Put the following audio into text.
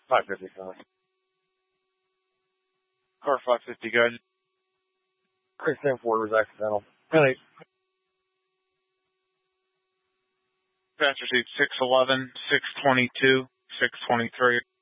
550, sorry. Car 550, go ahead. Chris Ford was accidental. Penny. Passenger seat 611, 622, 623.